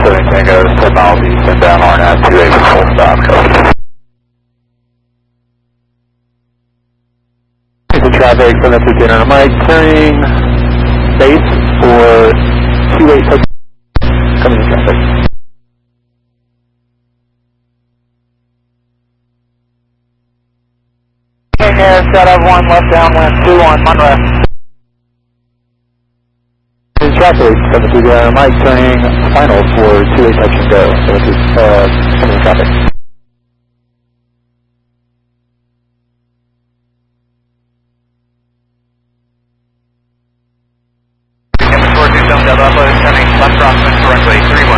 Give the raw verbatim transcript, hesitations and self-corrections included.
seven Tango, ten miles east and down R N A two eight for full stop. The traffic from the fifteen hundred mic, turning base for two eight touch, coming in traffic. King Air, set up one, left downwind, two one, Monroe. In traffic, seven two hundred mic, turning final for two eight touch and go, so this is uh, coming in traffic. Turning left crosswind correctly, three one.